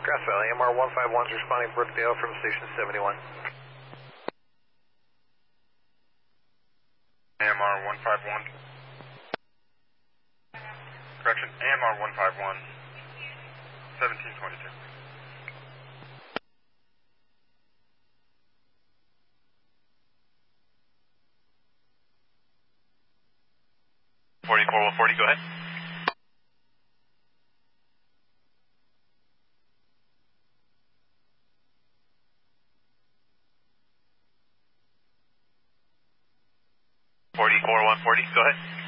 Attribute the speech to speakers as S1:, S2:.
S1: Grass Valley, MR 151's responding Brookdale from Station 71.
S2: AMR 151. Correction, AMR 151, 1722. Go ahead. Go ahead.